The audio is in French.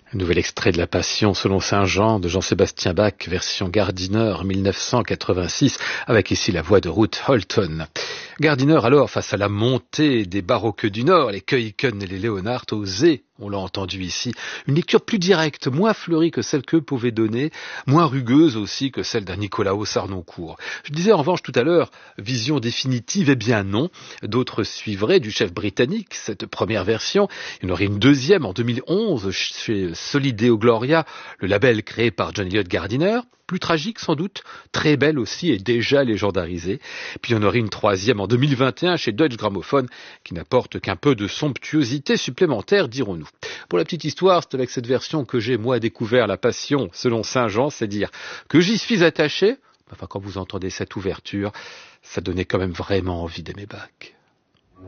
Un nouvel extrait de la Passion selon saint Jean de Jean-Sébastien Bach, version Gardiner 1986, avec ici la voix de Ruth Holton. Gardiner alors, face à la montée des baroques du Nord, les Keuken et les Leonhardt, osaient, on l'a entendu ici, une lecture plus directe, moins fleurie que celle qu'eux pouvaient donner, moins rugueuse aussi que celle d'un Nicolaos Sarnoncourt. Je disais en revanche tout à l'heure, vision définitive, eh bien non. D'autres suivraient du chef britannique cette première version. Il y en aurait une deuxième en 2011 chez Solideo Gloria, le label créé par John Eliot Gardiner. Plus tragique sans doute, très belle aussi et déjà légendarisée. Puis il y en aurait une troisième en 2021 chez Deutsche Grammophon qui n'apporte qu'un peu de somptuosité supplémentaire, dirons-nous. Pour la petite histoire, c'est avec cette version que j'ai moi découvert la Passion selon saint Jean, c'est dire que j'y suis attaché. Enfin, quand vous entendez cette ouverture, ça donnait quand même vraiment envie d'aimer Bach.